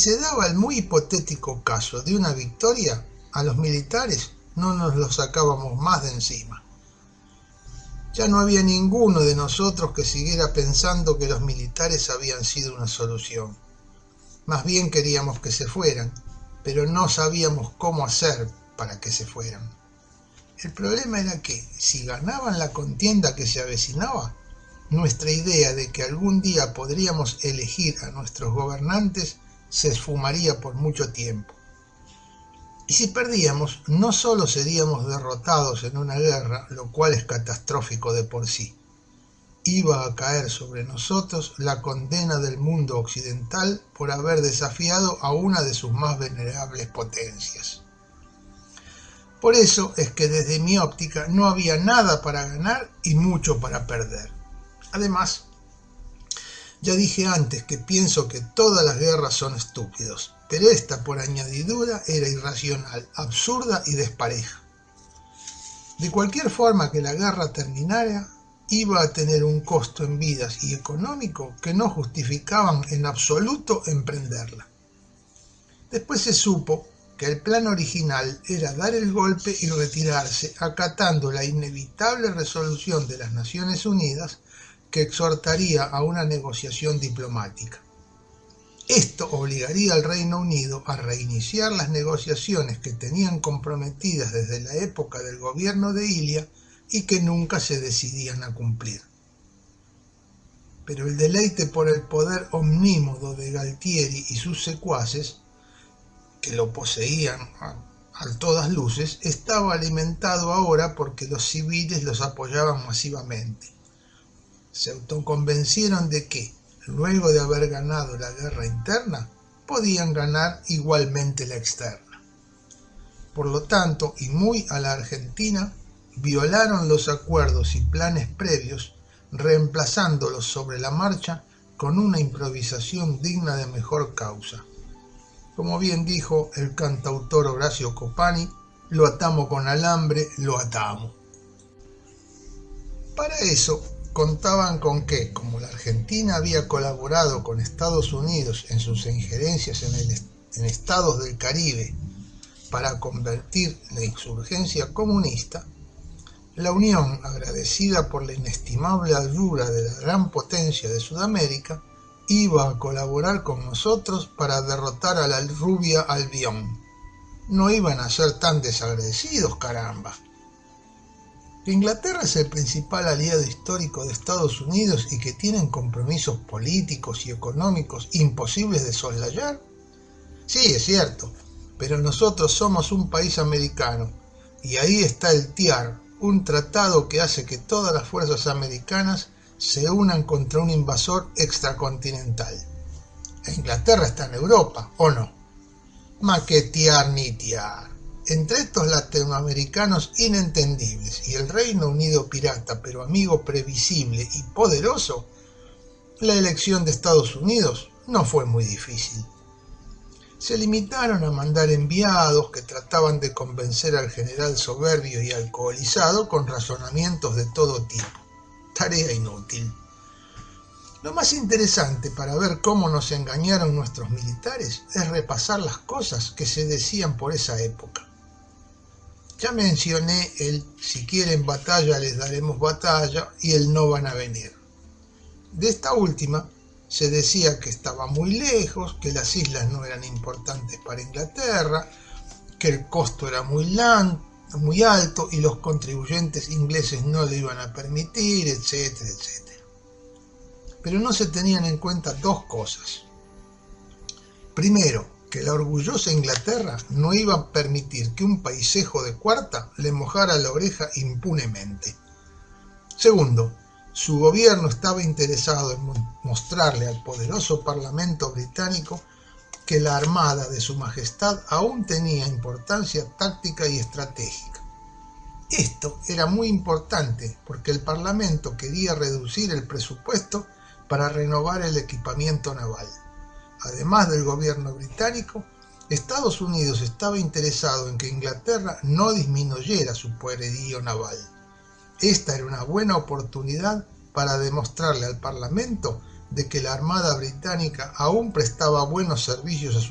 se daba el muy hipotético caso de una victoria, a los militares no nos lo sacábamos más de encima. Ya no había ninguno de nosotros que siguiera pensando que los militares habían sido una solución. Más bien queríamos que se fueran, pero no sabíamos cómo hacer para que se fueran. El problema era que, si ganaban la contienda que se avecinaba, nuestra idea de que algún día podríamos elegir a nuestros gobernantes se esfumaría por mucho tiempo. Y si perdíamos, no solo seríamos derrotados en una guerra, lo cual es catastrófico de por sí, iba a caer sobre nosotros la condena del mundo occidental por haber desafiado a una de sus más venerables potencias. Por eso es que desde mi óptica no había nada para ganar y mucho para perder. Además, ya dije antes que pienso que todas las guerras son estúpidos, pero esta por añadidura era irracional, absurda y despareja. De cualquier forma que la guerra terminara, iba a tener un costo en vidas y económico que no justificaban en absoluto emprenderla. Después se supo que el plan original era dar el golpe y retirarse, acatando la inevitable resolución de las Naciones Unidas que exhortaría a una negociación diplomática. Esto obligaría al Reino Unido a reiniciar las negociaciones que tenían comprometidas desde la época del gobierno de Ilia y que nunca se decidían a cumplir. Pero el deleite por el poder omnímodo de Galtieri y sus secuaces, que lo poseían a todas luces, estaba alimentado ahora porque los civiles los apoyaban masivamente. Se autoconvencieron de que, luego de haber ganado la guerra interna, podían ganar igualmente la externa. Por lo tanto, y muy a la Argentina, violaron los acuerdos y planes previos, reemplazándolos sobre la marcha con una improvisación digna de mejor causa. Como bien dijo el cantautor Horacio Copani, lo atamos con alambre, lo atamos. Para eso, contaban con que, como la Argentina había colaborado con Estados Unidos en sus injerencias en estados del Caribe para convertir la insurgencia comunista, la Unión, agradecida por la inestimable ayuda de la gran potencia de Sudamérica, iba a colaborar con nosotros para derrotar a la rubia Albión. No iban a ser tan desagradecidos, caramba. Que Inglaterra es el principal aliado histórico de Estados Unidos y que tienen compromisos políticos y económicos imposibles de soslayar. Sí, es cierto, pero nosotros somos un país americano y ahí está el TIAR, un tratado que hace que todas las fuerzas americanas se unan contra un invasor extracontinental. E Inglaterra está en Europa, ¿o no? Más que TIAR ni TIAR. Entre estos latinoamericanos inentendibles y el Reino Unido pirata pero amigo previsible y poderoso, la elección de Estados Unidos no fue muy difícil. Se limitaron a mandar enviados que trataban de convencer al general soberbio y alcoholizado con razonamientos de todo tipo. Tarea inútil. Lo más interesante para ver cómo nos engañaron nuestros militares es repasar las cosas que se decían por esa época. Ya mencioné el si quieren batalla les daremos batalla y el no van a venir. De esta última se decía que estaba muy lejos, que las islas no eran importantes para Inglaterra, que el costo era muy alto y los contribuyentes ingleses no lo iban a permitir, etcétera, etcétera. Pero no se tenían en cuenta dos cosas. Primero, que la orgullosa Inglaterra no iba a permitir que un paisejo de cuarta le mojara la oreja impunemente. Segundo, su gobierno estaba interesado en mostrarle al poderoso Parlamento británico que la armada de su majestad aún tenía importancia táctica y estratégica. Esto era muy importante porque el Parlamento quería reducir el presupuesto para renovar el equipamiento naval. Además del gobierno británico, Estados Unidos estaba interesado en que Inglaterra no disminuyera su poderío naval. Esta era una buena oportunidad para demostrarle al Parlamento de que la Armada británica aún prestaba buenos servicios a su